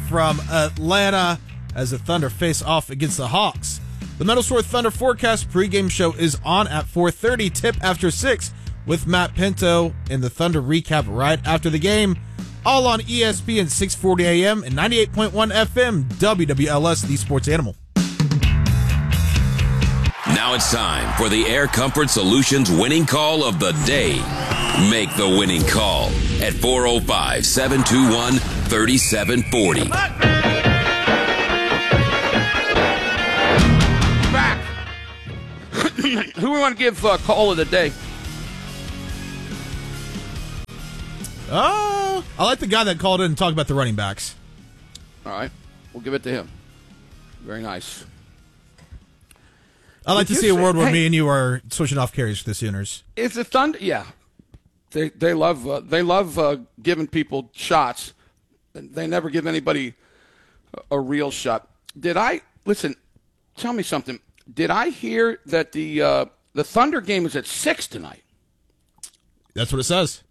from Atlanta as the Thunder face off against the Hawks. The Metal Sword Thunder Forecast pregame show is on at 4:30, tip after 6, with Matt Pinto and the Thunder recap right after the game. All on ESPN 640 AM and 98.1 FM, WWLS, the Sports Animal. Now it's time for the Air Comfort Solutions winning call of the day. Make the winning call at 405-721-3740. Back. Who we want to give call of the day? I like the guy that called in and talked about the running backs. All right. We'll give it to him. Very nice. I'd like to see a world where me and you are switching off carries for the Sooners. Is the Thunder? Yeah. They love giving people shots. They never give anybody a real shot. Listen, tell me something. Did I hear that the Thunder game is at 6 tonight? That's what it says.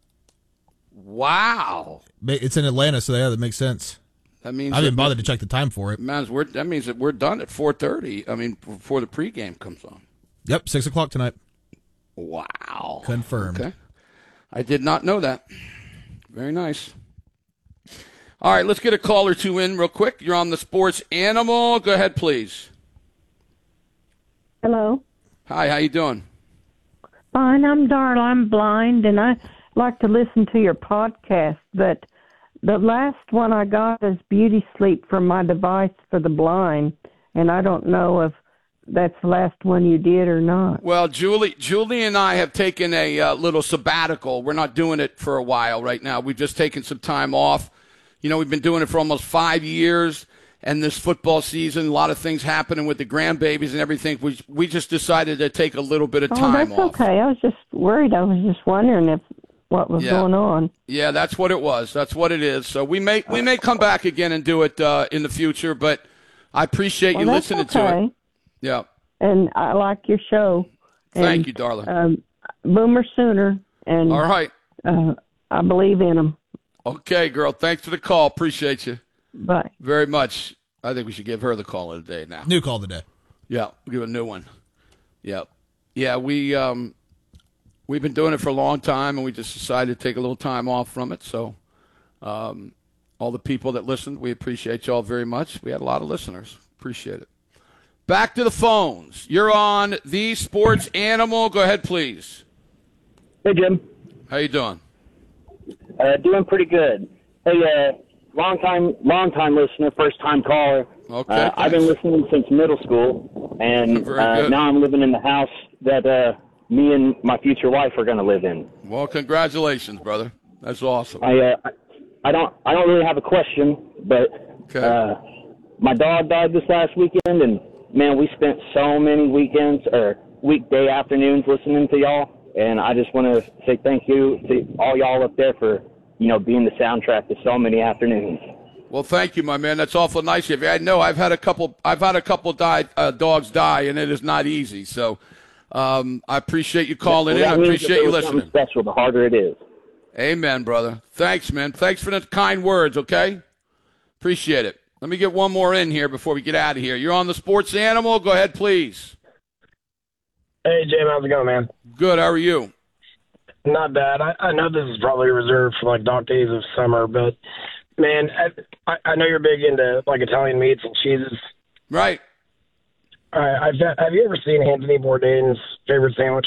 Wow. It's in Atlanta, so yeah, that makes sense. That means I haven't bothered to check the time for it. That means that we're done at 4:30. I mean, before the pregame comes on. Yep, 6 o'clock tonight. Wow. Confirmed. Okay. I did not know that. Very nice. All right, let's get a call or two in real quick. You're on the Sports Animal. Go ahead, please. Hello. Hi, how you doing? Fine, I'm Darla. I'm blind, and I like to listen to your podcast, but the last one I got is Beauty Sleep from my device for the blind, and I don't know if that's the last one you did or not. Well, Julie and I have taken a little sabbatical. We're not doing it for a while right now. We've just taken some time off. You know, we've been doing it for almost 5 years, and this football season, a lot of things happening with the grandbabies and everything. We just decided to take a little bit of time off. That's okay. I was just worried. I was just wondering what was going on. Yeah, that's what it was. That's what it is. So we may come back again and do it in the future, but I appreciate you listening to it. Yeah. And I like your show. Thank you, darling. Boomer Sooner. And all right. I believe in them. Okay, girl. Thanks for the call. Appreciate you. Bye. Very much. I think we should give her the call of the day now. New call of the day. Yeah, we'll give a new one. Yeah. Yeah, we've been doing it for a long time, and we just decided to take a little time off from it. So all the people that listened, we appreciate you all very much. We had a lot of listeners. Appreciate it. Back to the phones. You're on the Sports Animal. Go ahead, please. Hey, Jim. How you doing? Doing pretty good. Hey, long time listener, first time caller. Okay. I've been listening since middle school, and now I'm living in the house that me and my future wife are going to live in. Well, congratulations, brother. That's awesome. I don't really have a question, but my dog died this last weekend, and man, we spent so many weekends or weekday afternoons listening to y'all, and I just want to say thank you to all y'all up there for being the soundtrack to so many afternoons. Well, thank you, my man. That's awful nice of you. I know I've had a couple dogs die, and it is not easy. So I appreciate you calling in. I appreciate you listening. Special, the harder it is. Amen, brother. Thanks, man. Thanks for the kind words. Okay, appreciate it. Let me get one more in here before we get out of here. You're on the Sports Animal. Go ahead, please. Hey, Jim. How's it going, man? Good. How are you? Not bad. I know this is probably reserved for like dark days of summer, but man, I know you're big into like Italian meats and cheeses. Right. Have you ever seen Anthony Bourdain's favorite sandwich?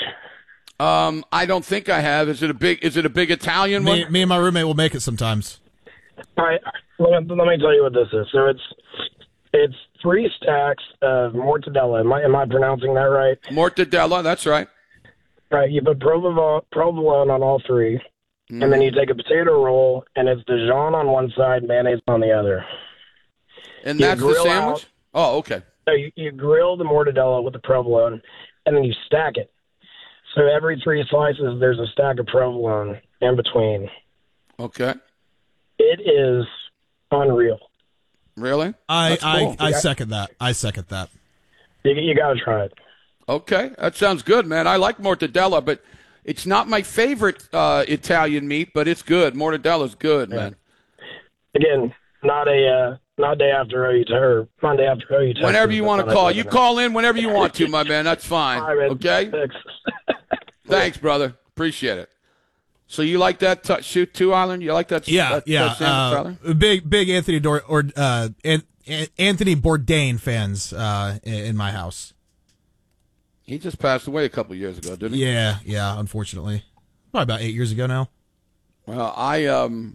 I don't think I have. Is it a big Italian one? Me and my roommate will make it sometimes. All right. Let me tell you what this is. So it's 3 stacks of mortadella. Am I pronouncing that right? Mortadella. That's right. Right. You put provolone on all 3. And then you take a potato roll, and it's Dijon on one side, mayonnaise on the other. And that's the sandwich? Oh, okay. So you grill the mortadella with the provolone, and then you stack it. So every 3 slices, there's a stack of provolone in between. Okay. It is unreal. Really? I second that. I second that. You got to try it. Okay. That sounds good, man. I like mortadella, but it's not my favorite Italian meat, but it's good. Mortadella's good, man. Again, not a not day after OU or Monday after OU. Whenever you want to call. You call in whenever you want to, my man. That's fine. All right, okay? Thanks, brother. Appreciate it. So you like that shoot too, Island? You like that? Yeah. Big Anthony Anthony Bourdain fans in my house. He just passed away a couple years ago, didn't he? Yeah. Unfortunately, probably about 8 years ago now. Well, I am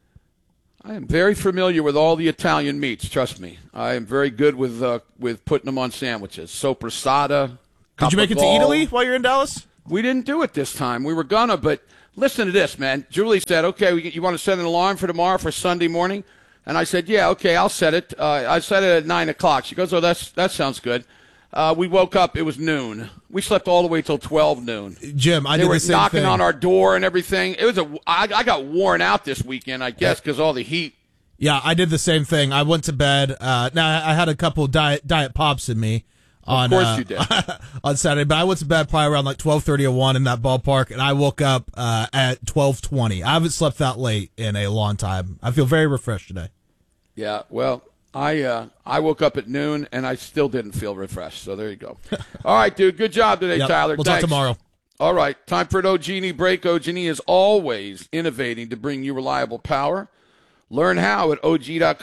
very familiar with all the Italian meats. Trust me, I am very good with putting them on sandwiches. Sopressata. Did you make it to Italy while you're in Dallas? We didn't do it this time. We were gonna, but listen to this, man. Julie said, "Okay, you want to set an alarm for tomorrow for Sunday morning?" And I said, "Yeah, okay, I'll set it." I set it at 9 o'clock. She goes, "Oh, that sounds good." We woke up. It was noon. We slept all the way till 12 noon. Jim, I did the same thing. They were knocking on our door and everything. It was I got worn out this weekend, I guess, because all the heat. Yeah, I did the same thing. I went to bed. Now I had a couple diet pops in me. Of course you did. On Saturday, but I went to bed probably around like 12:30 or 1 in that ballpark, and I woke up at 12:20. I haven't slept that late in a long time. I feel very refreshed today. Yeah, well, I woke up at noon, and I still didn't feel refreshed, so there you go. All right, dude, good job today, Tyler. We'll Thanks. talk tomorrow. All right, time for an OG&E break. OG&E is always innovating to bring you reliable power. Learn how at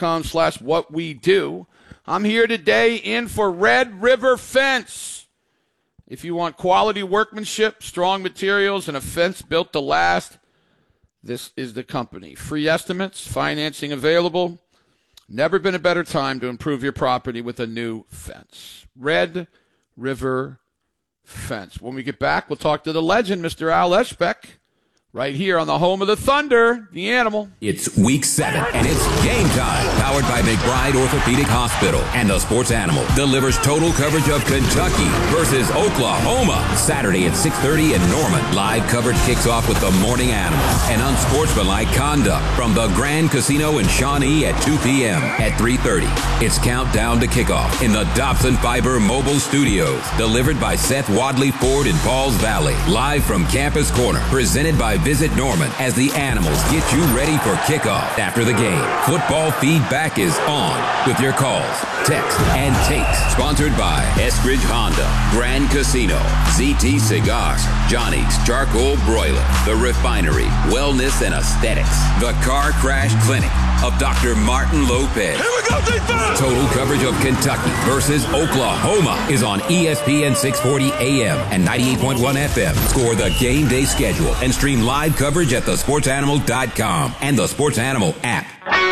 og.com/whatwedo. I'm here today in for Red River Fence. If you want quality workmanship, strong materials, and a fence built to last, this is the company. Free estimates, financing available. Never been a better time to improve your property with a new fence. Red River Fence. When we get back, we'll talk to the legend, Mr. Al Eschbeck. Right here on the home of the Thunder, the Animal. It's week 7, and it's game time. Powered by McBride Orthopedic Hospital. And the Sports Animal delivers total coverage of Kentucky versus Oklahoma. Saturday at 6:30 in Norman. Live coverage kicks off with the Morning Animal. An unsportsmanlike conduct from the Grand Casino in Shawnee at 2 p.m. At 3:30, it's countdown to kickoff in the Dobson Fiber Mobile Studios. Delivered by Seth Wadley Ford in Pauls Valley. Live from Campus Corner. Presented by Visit Norman as the Animals get you ready for kickoff after the game. Football feedback is on with your calls, texts, and takes. Sponsored by Eskridge Honda, Grand Casino, ZT Cigars, Johnny's Charcoal Broiler, The Refinery, Wellness and Aesthetics, The Car Crash Clinic of Dr. Martin Lopez. Here we go, defense! Total coverage of Kentucky versus Oklahoma is on ESPN 640 AM and 98.1 FM. Score the game day schedule and stream live coverage at thesportsanimal.com and the Sports Animal app.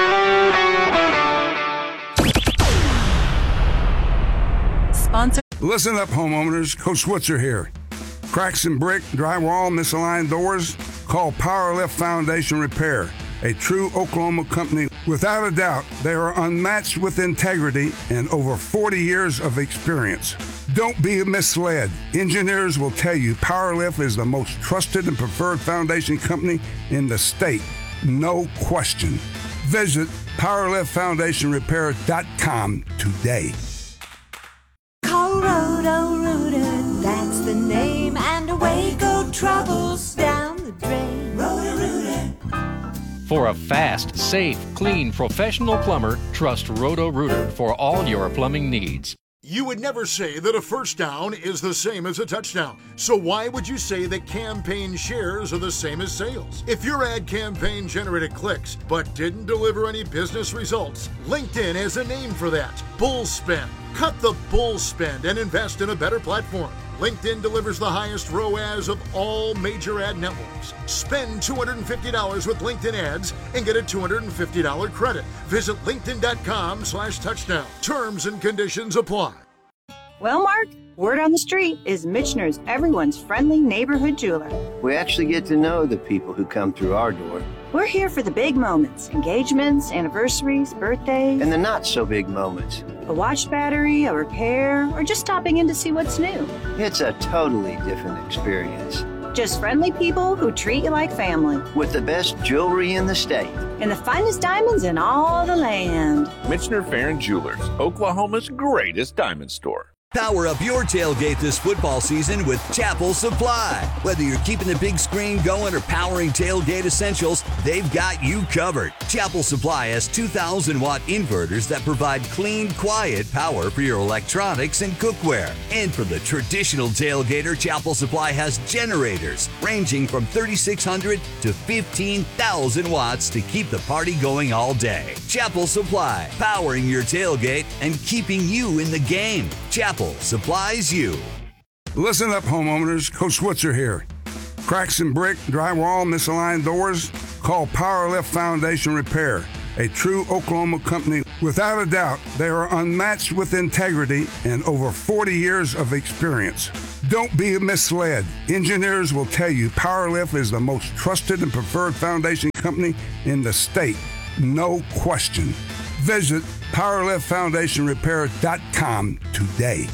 Sponsor. Listen up, homeowners. Coach Switzer here. Cracks in brick, drywall, misaligned doors? Call Powerlift Foundation Repair, a true Oklahoma company. Without a doubt, they are unmatched with integrity and over 40 years of experience. Don't be misled. Engineers will tell you Powerlift is the most trusted and preferred foundation company in the state. No question. Visit PowerliftFoundationRepair.com today. Call Roto-Rooter, that's the name, and away go troubles down the drain. Roto-Rooter. For a fast, safe, clean, professional plumber, trust Roto-Rooter for all your plumbing needs. You would never say that a first down is the same as a touchdown. So why would you say that campaign shares are the same as sales? If your ad campaign generated clicks but didn't deliver any business results, LinkedIn has a name for that: bull spend. Cut the bull spend and invest in a better platform. LinkedIn delivers the highest ROAS of all major ad networks. Spend $250 with LinkedIn ads and get a $250 credit. Visit linkedin.com/touchdown. Terms and conditions apply. Well, Mark, word on the street is Michener's everyone's friendly neighborhood jeweler. We actually get to know the people who come through our door. We're here for the big moments, engagements, anniversaries, birthdays. And the not so big moments. A watch battery, a repair, or just stopping in to see what's new. It's a totally different experience. Just friendly people who treat you like family. With the best jewelry in the state. And the finest diamonds in all the land. Michener Farron Jewelers, Oklahoma's greatest diamond store. Power up your tailgate this football season with Chapel Supply. Whether you're keeping the big screen going or powering tailgate essentials, they've got you covered. Chapel Supply has 2,000-watt inverters that provide clean, quiet power for your electronics and cookware. And for the traditional tailgater, Chapel Supply has generators ranging from 3,600 to 15,000 watts to keep the party going all day. Chapel Supply, powering your tailgate and keeping you in the game. Chapel supplies you. Listen up, homeowners. Coach Switzer here. Cracks in brick, drywall, misaligned doors? Call Powerlift Foundation Repair, a true Oklahoma company. Without a doubt, they are unmatched with integrity and over 40 years of experience. Don't be misled. Engineers will tell you Powerlift is the most trusted and preferred foundation company in the state. No question. Visit PowerliftFoundationRepair.com today.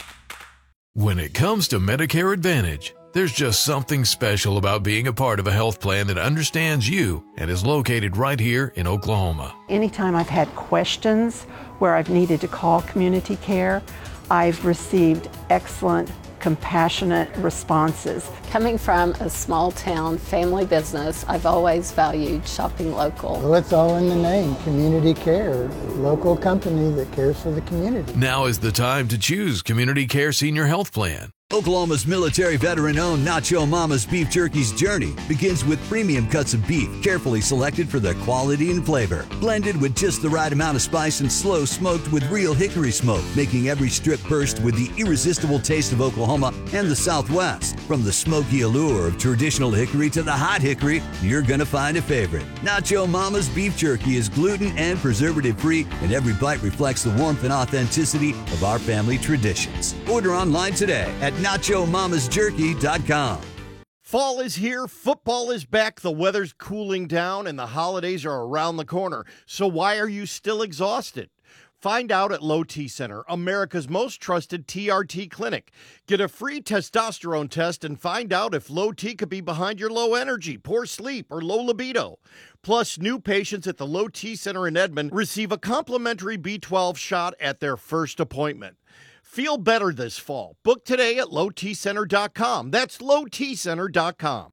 When it comes to Medicare Advantage, there's just something special about being a part of a health plan that understands you and is located right here in Oklahoma. Anytime I've had questions where I've needed to call community care, I've received excellent, compassionate responses. Coming from a small town family business, I've always valued shopping local. Well, it's all in the name, Community Care, local company that cares for the community. Now is the time to choose Community Care Senior Health Plan. Oklahoma's military veteran-owned Nacho Mama's Beef Jerky's journey begins with premium cuts of beef, carefully selected for their quality and flavor. Blended with just the right amount of spice and slow smoked with real hickory smoke, making every strip burst with the irresistible taste of Oklahoma and the Southwest. From the smoky allure of traditional hickory to the hot hickory, you're gonna find a favorite. Nacho Mama's Beef Jerky is gluten and preservative-free, and every bite reflects the warmth and authenticity of our family traditions. Order online today at NachoMamasJerky.com. Fall is here, football is back, the weather's cooling down, and the holidays are around the corner. So why are you still exhausted? Find out at Low T Center, America's most trusted TRT clinic. Get a free testosterone test and find out if low T could be behind your low energy, poor sleep, or low libido. Plus, new patients at the Low T Center in Edmond receive a complimentary B12 shot at their first appointment. Feel better this fall. Book today at lowtcenter.com. That's lowtcenter.com.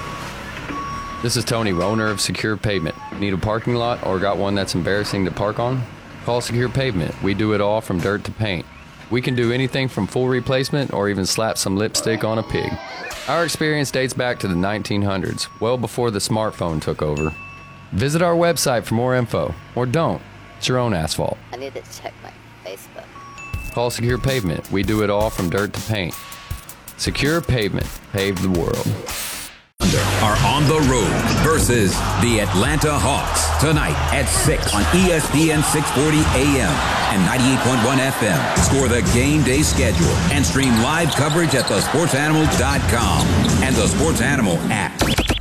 This is Tony, owner of Secure Pavement. Need a parking lot or got one that's embarrassing to park on? Call Secure Pavement. We do it all from dirt to paint. We can do anything from full replacement or even slap some lipstick on a pig. Our experience dates back to the 1900s, well before the smartphone took over. Visit our website for more info, or don't. It's your own asphalt. I need to check my Facebook. Call Secure Pavement. We do it all from dirt to paint. Secure Pavement. Pave the world. Are on the road versus the Atlanta Hawks tonight at 6 on ESPN 640 AM and 98.1 FM. Score the game day schedule and stream live coverage at thesportsanimal.com and the Sports Animal app.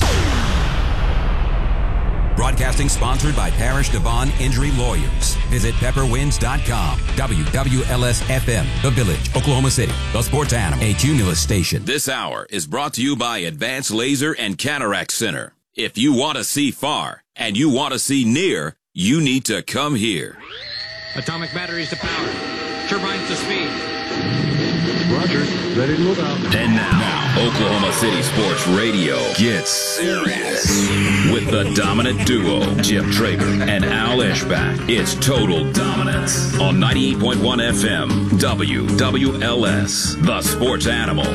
Broadcasting sponsored by Parish Devon Injury Lawyers. Visit pepperwinds.com. WWLS-FM, The Village, Oklahoma City. The Sports Animal, a Cumulus station. This hour is brought to you by Advanced Laser and Cataract Center. If you want to see far and you want to see near, you need to come here. Atomic batteries to power. Turbines to speed. Roger. Ready to move out. And now, Oklahoma City Sports Radio gets serious with the dominant duo, Chip Traeger and Al Eschbach. It's Total Dominance on 98.1 FM, WWLS, the Sports Animal.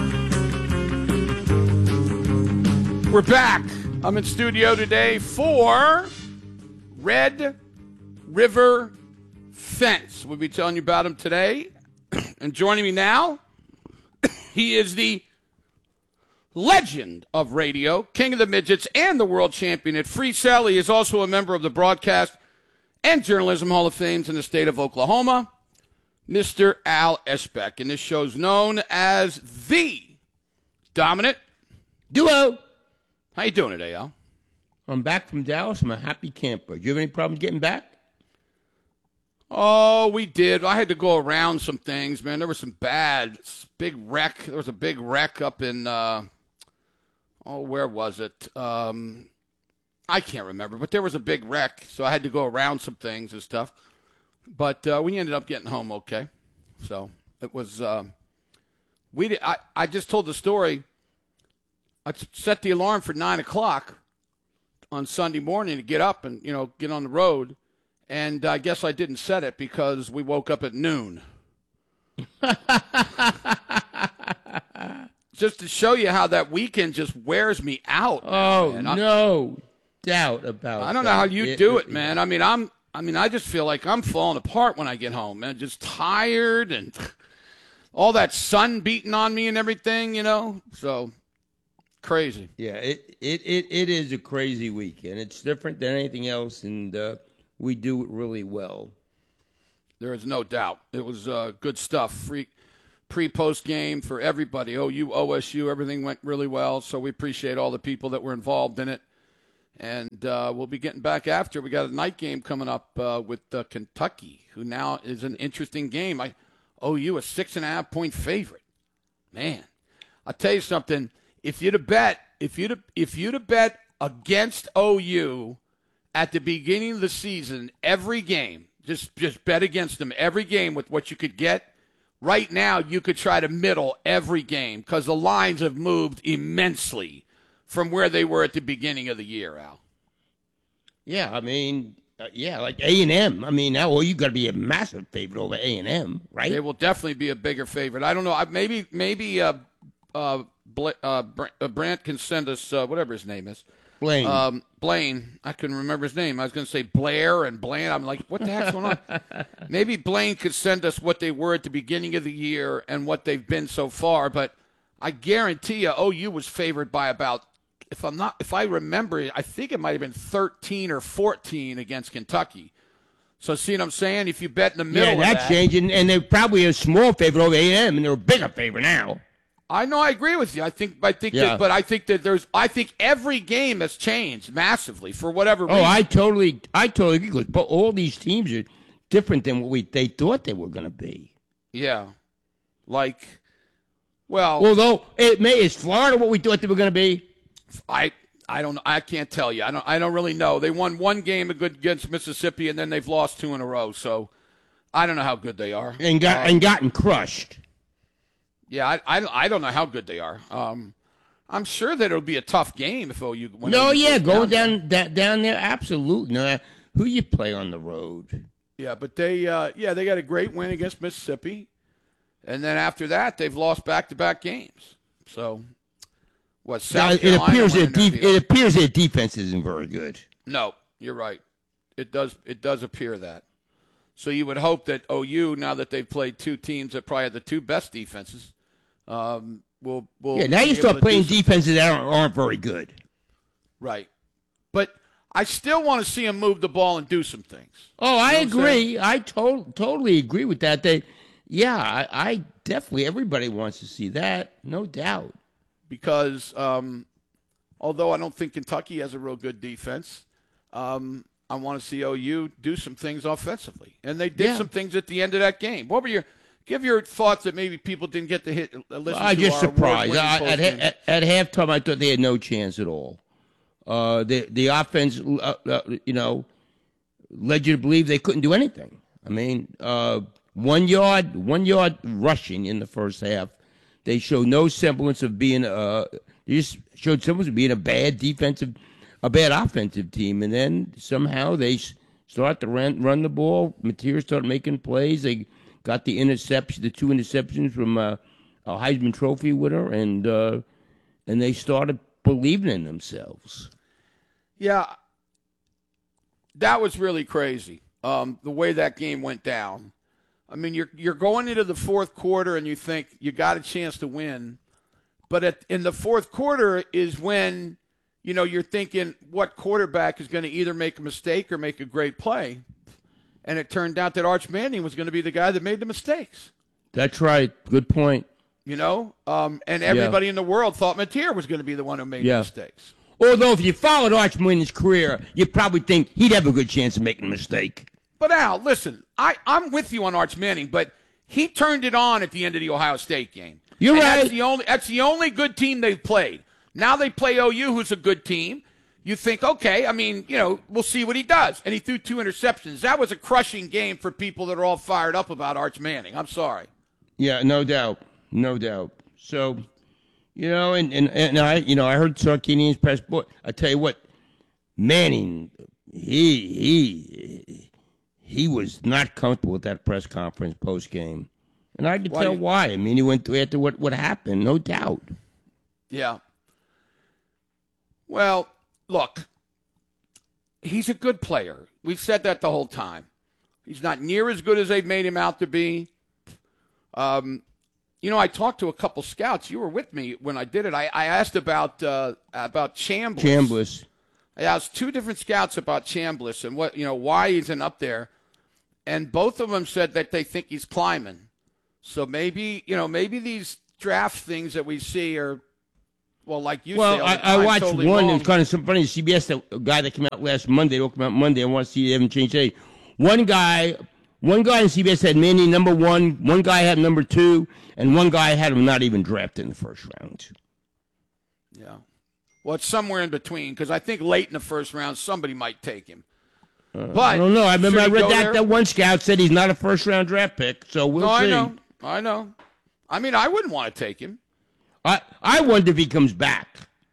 We're back. I'm in studio today for Red River Fence. We'll be telling you about him today. And joining me now, he is the legend of radio, king of the midgets, and the world champion at Free Cell. He is also a member of the Broadcast and Journalism Hall of Fame in the state of Oklahoma, Mr. Al Eschbach. And this show's known as the Dominant Duo. How you doing today, Al? I'm back from Dallas. I'm a happy camper. Do you have any problems getting back? Oh, we did. I had to go around some things, man. There was some big wreck. There was a big wreck up in, where was it? I can't remember, but there was a big wreck, so I had to go around some things and stuff. But we ended up getting home okay. So It was I just told the story. I set the alarm for 9 o'clock on Sunday morning to get up and get on the road, and I guess I didn't set it because we woke up at noon. Just to show you how that weekend just wears me out. Man. No doubt about that. I don't know how you do it, man. I just feel like I'm falling apart when I get home, man. Just tired and all that sun beating on me and everything, So crazy. Yeah, it is a crazy weekend. It's different than anything else, and we do it really well. There is no doubt. It was good stuff. Pre-post game for everybody. OU, OSU, everything went really well. So we appreciate all the people that were involved in it. And we'll be getting back after. We got a night game coming up with Kentucky, who now is an interesting game. OU a 6.5-point favorite. Man, I'll tell you something. If you'd have bet against OU at the beginning of the season, every game, just bet against them every game with what you could get. Right now, you could try to middle every game because the lines have moved immensely from where they were at the beginning of the year, Al. Yeah, like A&M. Now you got to be a massive favorite over A&M, right? They will definitely be a bigger favorite. I don't know. Maybe Brant can send us whatever his name is. Blaine. Blaine. I couldn't remember his name. I was going to say Blair and Blaine. I'm like, what the heck's going on? Maybe Blaine could send us what they were at the beginning of the year and what they've been so far. But I guarantee you, OU was favored by about, if I remember, I think it might have been 13 or 14 against Kentucky. So see what I'm saying? If you bet in the middle, that's changing, and they're probably a small favorite over A&M, and they're a bigger favorite now. I know. I agree with you. I think every game has changed massively for whatever reason. Oh, I totally agree. But all these teams are different than what they thought they were going to be. Yeah, although is Florida what we thought they were going to be? I don't know. I can't tell you. I don't really know. They won one game against Mississippi, and then they've lost 2 in a row. So I don't know how good they are. And gotten crushed. Yeah, I don't know how good they are. I'm sure that it'll be a tough game if OU wins. Go down there, absolutely. No, who you play on the road? Yeah, but they got a great win against Mississippi, and then after that they've lost back-to-back games. So, South Carolina? It appears their defense isn't very good. No, you're right. It does appear that. So you would hope that OU, now that they've played 2 teams that probably have the 2 best defenses, will now you start playing defenses that aren't very good. Right. But I still want to see them move the ball and do some things. Oh, I agree. I totally agree with that. I definitely, everybody wants to see that, no doubt. Because although I don't think Kentucky has a real good defense, I want to see OU do some things offensively. And they did some things at the end of that game. Give your thoughts that maybe people didn't get to listen to. I'm just surprised. At halftime, I thought they had no chance at all. The offense, led you to believe they couldn't do anything. 1 yard rushing in the first half. They showed no semblance of being. They just showed semblance of being a bad offensive team, and then somehow they start to run the ball. Mateer started making plays. They got the 2 interceptions from a Heisman Trophy winner, and they started believing in themselves. Yeah, that was really crazy. The way that game went down. You're going into the fourth quarter and you think you got a chance to win, but in the fourth quarter is when you're thinking what quarterback is going to either make a mistake or make a great play. And it turned out that Arch Manning was going to be the guy that made the mistakes. That's right. Good point. And everybody in the world thought Mateer was going to be the one who made the mistakes. Although if you followed Arch Manning's career, you probably think he'd have a good chance of making a mistake. But Al, listen, I'm with you on Arch Manning, but he turned it on at the end of the Ohio State game. You're right. That's the only good team they've played. Now they play OU, who's a good team. You think, okay, we'll see what he does. And he threw 2 interceptions. That was a crushing game for people that are all fired up about Arch Manning. I'm sorry. Yeah, no doubt. No doubt. So, and I heard Sarkisian's press. Boy, I tell you what, Manning, he was not comfortable with that press conference post game, and I could tell why. I mean, he went after what happened, no doubt. Yeah. Well, look, he's a good player. We've said that the whole time. He's not near as good as they've made him out to be. I talked to a couple scouts. You were with me when I did it. I asked about Chambliss. Chambliss. I asked two different scouts about Chambliss and why he's isn't up there, and both of them said that they think he's climbing. So maybe these draft things that we see are, well, like you say. Well, I watched totally one. wrong. It was kind of some funny. CBS, the guy that came out last Monday. It'll come out Monday. I want to see they haven't changed today. One guy in CBS had Manning number 1. One guy had number 2, and one guy had him not even drafted in the first round. Yeah. Well, it's somewhere in between because I think late in the first round somebody might take him. But I don't know. I remember I read there? that one scout said he's not a first-round draft pick, so we'll see. I know. I mean, I wouldn't want to take him. I wonder if he comes back.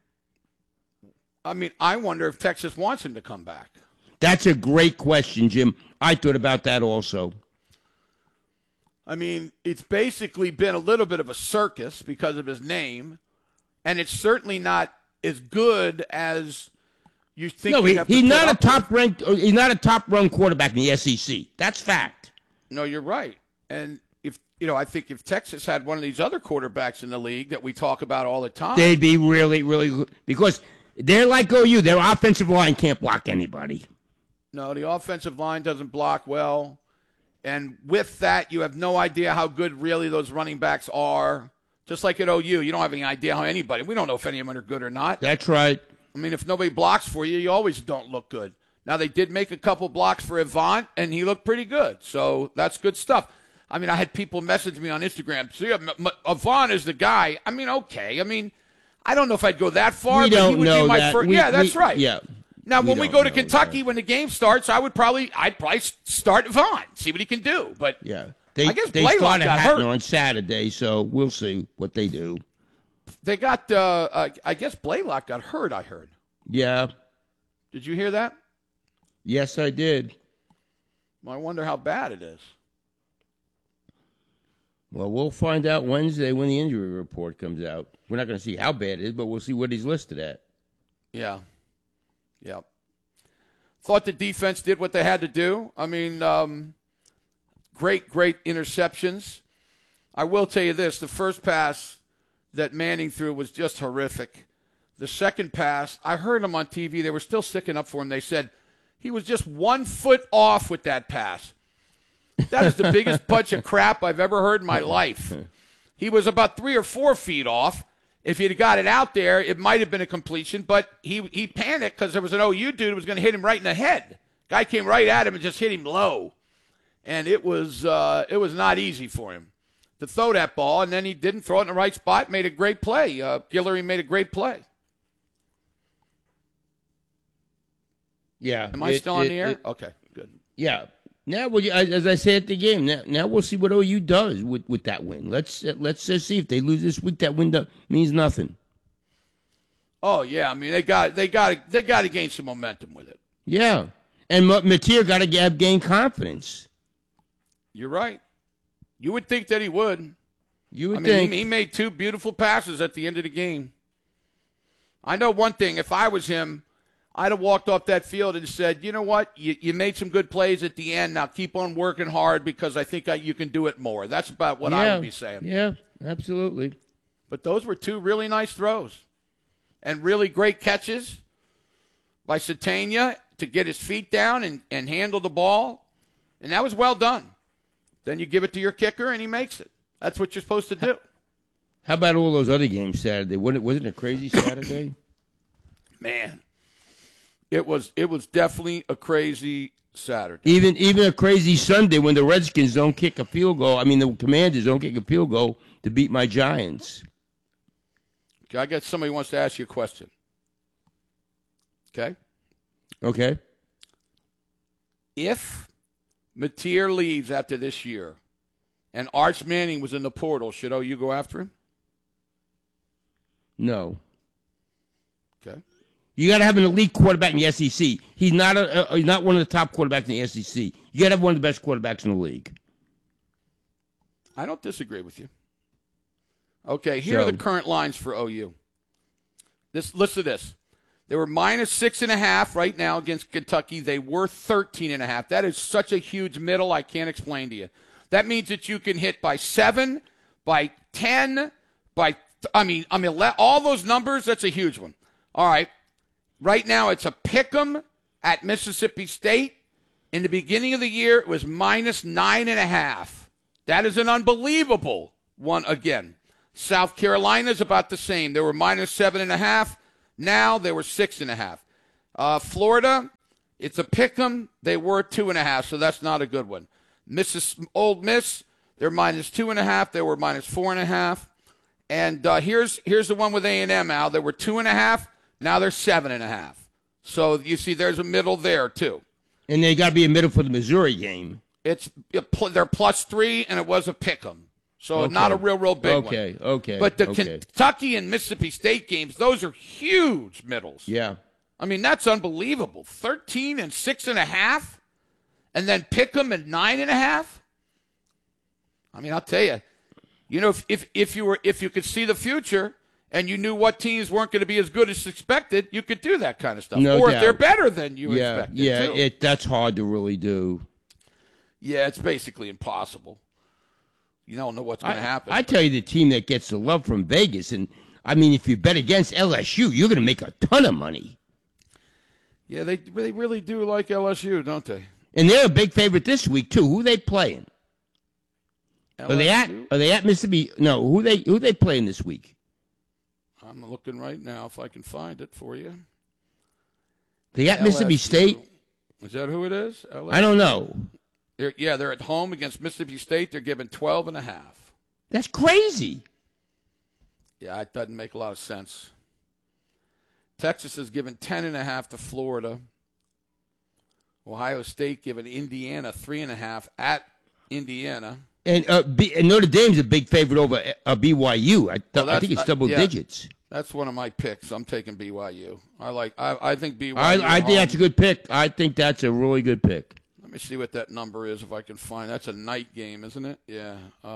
I mean, I wonder if Texas wants him to come back. That's a great question, Jim. I thought about that also. I mean, it's basically been a little bit of a circus because of his name, and it's certainly not as good as you think. No, he's not a top-ranked. He's not a top-run quarterback in the SEC. That's fact. No, you're right. And I think if Texas had one of these other quarterbacks in the league that we talk about all the time, they'd be really, really good because they're like OU. Their offensive line can't block anybody. No, the offensive line doesn't block well. And with that, you have no idea how good really those running backs are. Just like at OU, you don't have any idea how anybody. We don't know if any of them are good or not. That's right. I mean, if nobody blocks for you, you always don't look good. Now, they did make a couple blocks for Avant, and he looked pretty good. So that's good stuff. I mean, I had people message me on Instagram. So, Avant is the guy. I mean, okay. I mean, I don't know if I'd go that far. We but don't he would know be my that. first. Yeah, that's right. Yeah. Now, when we go to Kentucky, when the game starts, I'd probably start Vaughn, see what he can do. But yeah, I guess they Blaylock started got hurt on Saturday, so we'll see what they do. They got. I guess Blaylock got hurt. I heard. Yeah. Did you hear that? Yes, I did. Well, I wonder how bad it is. Well, we'll find out Wednesday when the injury report comes out. We're not going to see how bad it is, but we'll see what he's listed at. Yeah. Yeah. Thought the defense did what they had to do. I mean, great interceptions. I will tell you this. The first pass that Manning threw was just horrific. The second pass, I heard them on TV. They were still sticking up for him. They said he was just 1 foot off with that pass. That is the biggest bunch of crap I've ever heard in my life. He was about 3 or 4 feet off. If he'd got it out there, it might have been a completion, but he panicked because there was an OU dude who was going to hit him right in the head. Guy came right at him and just hit him low. And it was not easy for him to throw that ball, and then he didn't throw it in the right spot, made a great play. Guillory made a great play. Yeah. Am I still on the air? Okay, good. Yeah. Now, as I said at the game, now we'll see what OU does with that win. Let's just see if they lose this week. That win means nothing. Oh yeah, I mean they got to gain some momentum with it. Yeah, and Mateer got to gain confidence. You're right. You would think that he would. You would think he made 2 beautiful passes at the end of the game. I know one thing. If I was him, I'd have walked off that field and said, you know what? You made some good plays at the end. Now keep on working hard because I think you can do it more. That's about what I would be saying. Yeah, absolutely. But those were 2 really nice throws and really great catches by Satania to get his feet down and handle the ball. And that was well done. Then you give it to your kicker and he makes it. That's what you're supposed to do. How about all those other games Saturday? Wasn't it a crazy Saturday? Man. It was definitely a crazy Saturday. Even a crazy Sunday when the Redskins don't kick a field goal. I mean, the Commanders don't kick a field goal to beat my Giants. Okay, I guess somebody wants to ask you a question. Okay? Okay. If Mateer leaves after this year, and Arch Manning was in the portal, should OU go after him? No. Okay. You got to have an elite quarterback in the SEC. He's not one of the top quarterbacks in the SEC. You got to have one of the best quarterbacks in the league. I don't disagree with you. Okay, here are the current lines for OU. Listen to this. They were minus 6.5 right now against Kentucky. They were 13.5. That is such a huge middle, I can't explain to you. That means that you can hit by 7, by 10, all those numbers, that's a huge one. All right. Right now it's a pick'em at Mississippi State. In the beginning of the year, it was minus 9.5. That is an unbelievable one again. South Carolina's about the same. They were minus 7.5. Now they were 6.5. Florida, it's a pick'em. They were 2.5, so that's not a good one. Ole Miss, they're minus 2.5. They were minus 4.5. And here's the one with A&M, Al. They were 2.5. Now they're 7.5. So you see, there's a middle there too. And they got to be a middle for the Missouri game. They're plus 3, and it was a pick'em. So not a real big one. Okay. But the Kentucky and Mississippi State games, those are huge middles. Yeah. I mean, that's unbelievable. 13 and 6.5, and then pick'em at 9.5. I mean, I'll tell you, if you could see the future and you knew what teams weren't going to be as good as expected, you could do that kind of stuff. No or doubt. if they're better than you expected. Yeah, too. That's hard to really do. Yeah, it's basically impossible. You don't know what's going to happen. I tell you, the team that gets the love from Vegas, and I mean, if you bet against LSU, you're going to make a ton of money. Yeah, they really do like LSU, don't they? And they're a big favorite this week too. Who are they playing? LSU? Are they at Mississippi? No, who they playing this week? I'm looking right now if I can find it for you. They at Mississippi State? Is that who it is? LSU? I don't know. They're at home against Mississippi State. They're given 12.5. That's crazy. Yeah, it doesn't make a lot of sense. Texas is given 10.5 to Florida. Ohio State given Indiana 3.5 at Indiana. And Notre Dame's a big favorite over BYU. I think it's double digits. That's one of my picks. I'm taking BYU. I think BYU. I think that's a good pick. I think that's a really good pick. Let me see what that number is if I can find. That's a night game, isn't it? Yeah.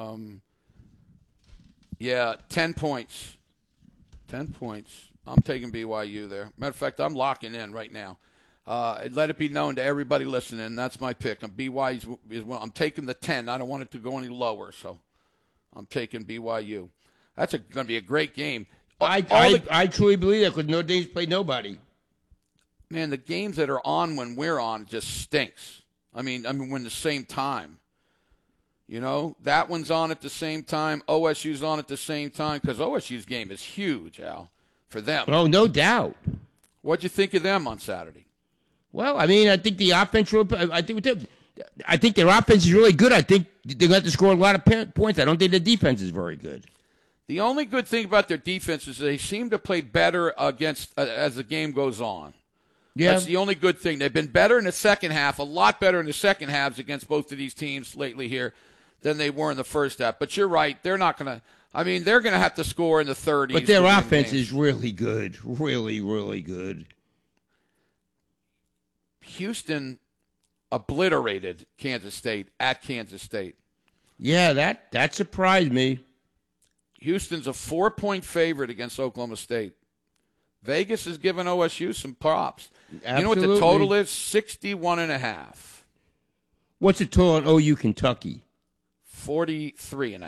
10 points. 10 points. I'm taking BYU there. Matter of fact, I'm locking in right now. Let it be known to everybody listening. That's my pick. I'm taking the 10. I don't want it to go any lower, so I'm taking BYU. That's going to be a great game. I truly believe that because Notre Dame's played nobody. Man, the games that are on when we're on just stinks. I mean, when the same time. That one's on at the same time. OSU's on at the same time because OSU's game is huge, Al, for them. Oh, no doubt. What'd you think of them on Saturday? Well, I mean, I think the offense. I think their offense is really good. I think they're going to have to score a lot of points. I don't think their defense is very good. The only good thing about their defense is they seem to play better against as the game goes on. Yeah. That's the only good thing. They've been better in the second half, a lot better in the second halves against both of these teams lately here than they were in the first half. But you're right. They're not going to – they're going to have to score in the 30s. But their offense is really good, really, really good. Houston obliterated Kansas State at Kansas State. Yeah, that surprised me. Houston's a 4-point favorite against Oklahoma State. Vegas has given OSU some props. Absolutely. You know what the total is? 61.5. What's the total on OU Kentucky? 43.5.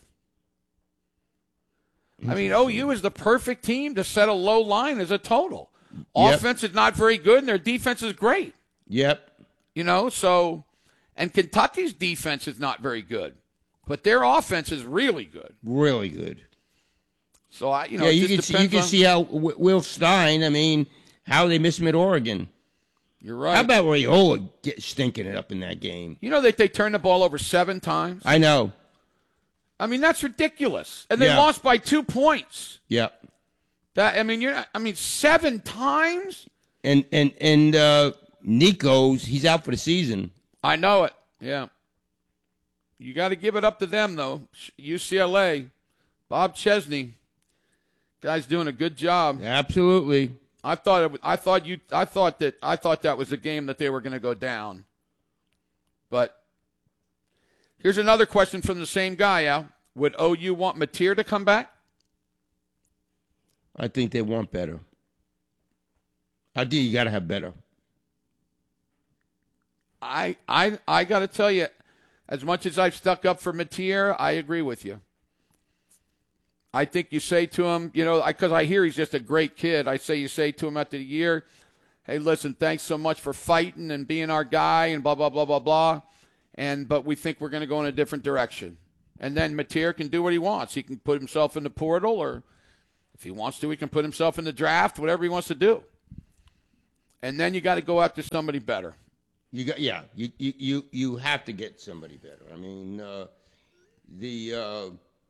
I mean, OU is the perfect team to set a low line as a total. Yep. Offense is not very good, and their defense is great. Yep. And Kentucky's defense is not very good, but their offense is really good. Really good. So, you can see how Will Stein, how they miss him at Oregon. You're right. How about Raiola stinking it up in that game? You know that they turned the ball over 7 times? I know. That's ridiculous. And they lost by 2 points. Yep. 7 times? And Nico's, he's out for the season. I know it. Yeah. You got to give it up to them, though. UCLA, Bob Chesney, guy's doing a good job. Absolutely. I thought that was a game that they were going to go down. But here's another question from the same guy, Al. Would OU want Mateer to come back? I think they want better. I think you got to have better. I got to tell you, as much as I've stuck up for Mateer, I agree with you. I think you say to him, because I hear he's just a great kid. You say to him after the year, hey, listen, thanks so much for fighting and being our guy and blah, blah, blah, blah, blah. But we think we're going to go in a different direction. And then Mateer can do what he wants. He can put himself in the portal, or if he wants to, he can put himself in the draft, whatever he wants to do. And then you got to go after somebody better. You have to get somebody better. I mean, the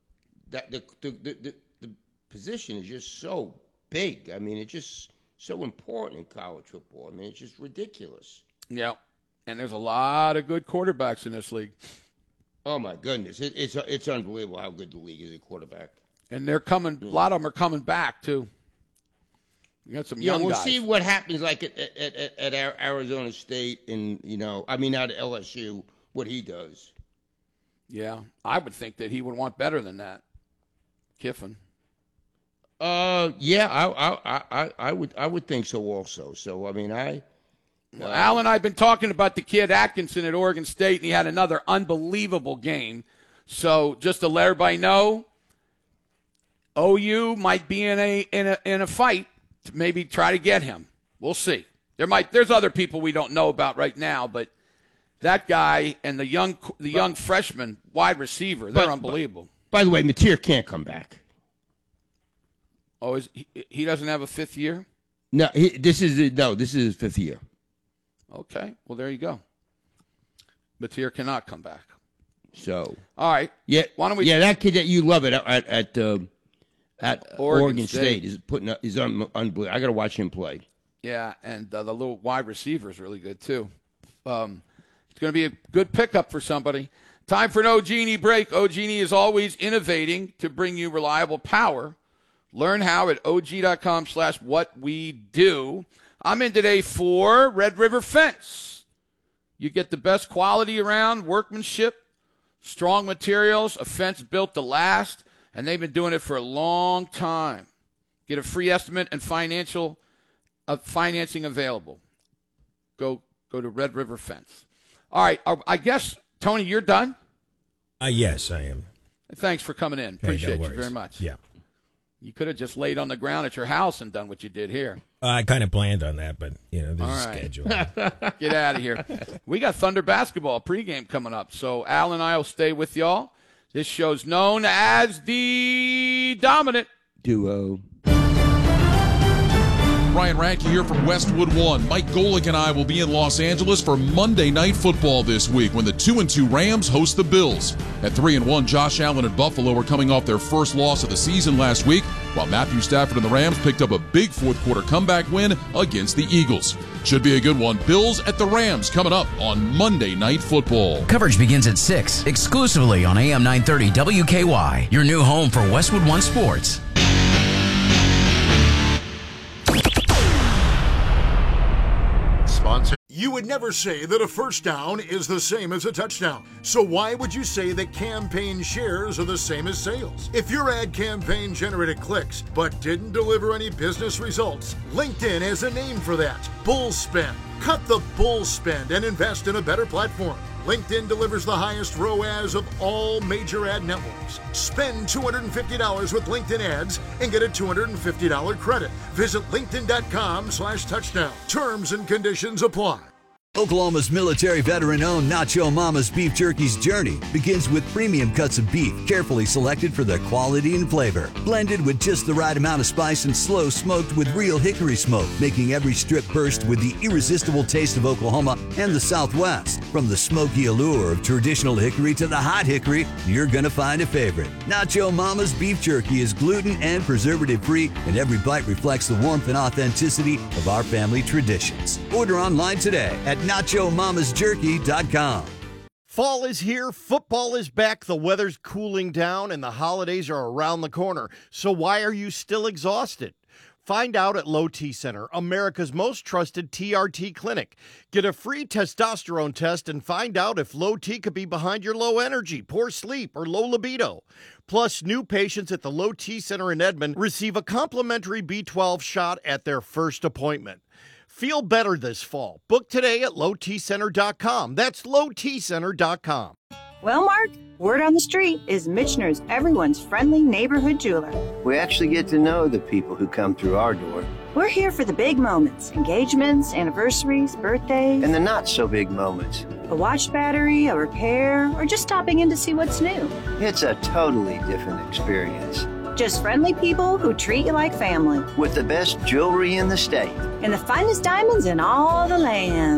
position is just so big. I mean, it's just so important in college football. I mean, it's just ridiculous. Yeah, and there's a lot of good quarterbacks in this league. Oh my goodness, it's unbelievable how good the league is at quarterback. And they're coming. A lot of them are coming back too. You got some young guys. We'll see what happens, like at Arizona State, and out at LSU, what he does. Yeah, I would think that he would want better than that. Kiffin. Yeah, I would think so also. So I mean, Al and I've been talking about the kid Atkinson at Oregon State, and he had another unbelievable game. So just to let everybody know, OU might be in a fight to maybe try to get him. We'll see. There's other people we don't know about right now, but that guy and the young freshman wide receiver, they're unbelievable. By the way, Mateer can't come back. Oh, he doesn't have a fifth year? No, this is his fifth year. Okay, well there you go. Mateer cannot come back. So all right, yeah. Why don't we? Yeah, that kid that you love it at Oregon State is unbelievable. I got to watch him play. Yeah, and the little wide receiver is really good too. It's going to be a good pickup for somebody. Time for an OG&E break. OG&E is always innovating to bring you reliable power. Learn how at og.com/whatwedo. I'm in today for Red River Fence. You get the best quality around, workmanship, strong materials, a fence built to last, and they've been doing it for a long time. Get a free estimate and financing available. Go to Red River Fence. All right, I guess, Tony, you're done? Yes, I am. Thanks for coming in. Appreciate you very much. Yeah. You could have just laid on the ground at your house and done what you did here. I kind of planned on that, but, there's a schedule. Get out of here. We got Thunder basketball pregame coming up, so Al and I will stay with y'all. This show's known as the Dominant Duo. Ryan Radke here from Westwood One. Mike Golick and I will be in Los Angeles for Monday Night Football this week when the 2-2 Rams host the Bills. At 3-1, Josh Allen and Buffalo are coming off their first loss of the season last week, while Matthew Stafford and the Rams picked up a big fourth-quarter comeback win against the Eagles. Should be a good one. Bills at the Rams coming up on Monday Night Football. Coverage begins at 6, exclusively on AM 930 WKY, your new home for Westwood One Sports. You would never say that a first down is the same as a touchdown. So why would you say that campaign shares are the same as sales? If your ad campaign generated clicks but didn't deliver any business results, LinkedIn has a name for that. Bull spend. Cut the bull spend and invest in a better platform. LinkedIn delivers the highest ROAS of all major ad networks. Spend $250 with LinkedIn ads and get a $250 credit. Visit linkedin.com/touchdown. Terms and conditions apply. Oklahoma's military veteran-owned Nacho Mama's Beef Jerky's journey begins with premium cuts of beef, carefully selected for their quality and flavor. Blended with just the right amount of spice and slow smoked with real hickory smoke, making every strip burst with the irresistible taste of Oklahoma and the Southwest. From the smoky allure of traditional hickory to the hot hickory, you're gonna find a favorite. Nacho Mama's Beef Jerky is gluten and preservative-free, and every bite reflects the warmth and authenticity of our family traditions. Order online today at NachoMamasJerky.com. Fall is here, football is back, the weather's cooling down, and the holidays are around the corner. So why are you still exhausted? Find out at Low T Center, America's most trusted TRT clinic. Get a free testosterone test and find out if low T could be behind your low energy, poor sleep, or low libido. Plus, new patients at the Low T Center in Edmond receive a complimentary B12 shot at their first appointment. Feel better this fall. Book today at lowtcenter.com. That's lowtcenter.com. Well, Mark, word on the street is Michener's everyone's friendly neighborhood jeweler. We actually get to know the people who come through our door. We're here for the big moments, engagements, anniversaries, birthdays. And the not so big moments. A watch battery, a repair, or just stopping in to see what's new. It's a totally different experience. Just friendly people who treat you like family. With the best jewelry in the state. And the finest diamonds in all the land.